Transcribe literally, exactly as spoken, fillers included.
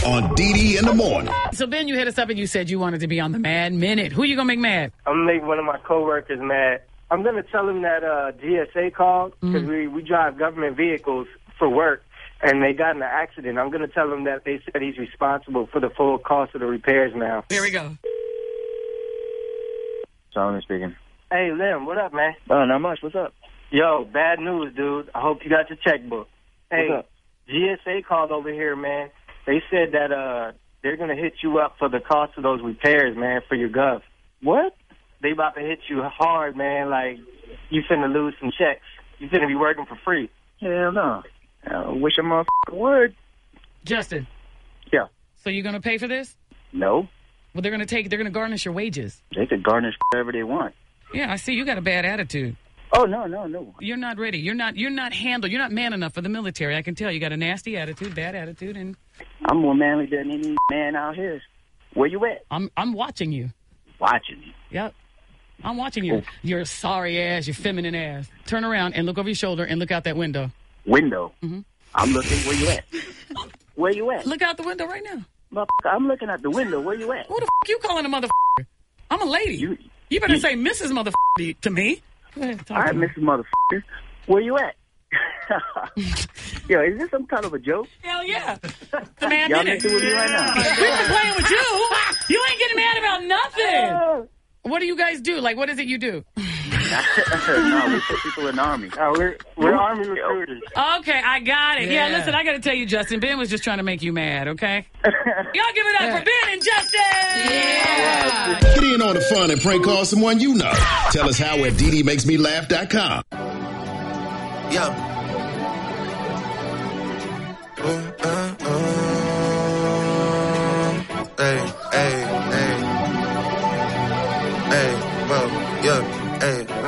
on D D in the morning. So, Ben, you hit us up and you said you wanted to be on the Mad Minute. Who you going to make mad? I'm going to make one of my coworkers mad. I'm going to tell him that uh, G S A called because Mm-hmm. we, we drive government vehicles for work, and they got in an accident. I'm going to tell him that they said he's responsible for the full cost of the repairs now. Here we go. Solomon speaking. Hey, Lim, what up, man? Oh, not much. What's up? Yo, bad news, dude. I hope you got your checkbook. Hey, What's up? G S A called over here, man. They said that uh, they're going to hit you up for the cost of those repairs, man, for your gov. What? They about to hit you hard, man. Like, you finna lose some checks. You finna be working for free. Hell no. I wish a motherfucker would. Justin. Yeah. So you going to pay for this? No. Well, they're going to take, they're going to garnish your wages. They could garnish whatever they want. Yeah, I see you got a bad attitude. Oh, no, no, no. You're not ready. You're not, you're not handled. You're not man enough for the military. I can tell you got a nasty attitude, bad attitude, and I'm more manly than any man out here. Where you at? I'm, I'm watching you. Watching me. Yep. I'm watching you. Your sorry ass, your feminine ass. Turn around and look over your shoulder and look out that window. Window. Mm-hmm. I'm looking. Where you at? Where you at? Look out the window right now. Motherfucker, I'm looking at the window. Where you at? Who the f*** you calling a motherfucker? I'm a lady. You, You, better you- say Missus Motherfucker to me. Go ahead, talk All right, to me. Missus Motherfucker. Where you at? Yo, is this some kind of a joke? Hell yeah. The man Y'all minute. messing with me right now? We've been playing with you. You ain't getting mad about nothing. What do you guys do? Like, what is it you do? No, we put people in the army. Uh, we're we're Army recruiters. Okay, I got it. Yeah, Yeah. listen, I got to tell you, Justin, Ben was just trying to make you mad, okay? Y'all give it up for Ben and Justin. Yeah. Get in on the fun and prank call someone you know. Tell us how at D D makes me laugh dot com. Yeah. Ooh, uh, uh, hey, hey, hey, hey, well, yeah, hey.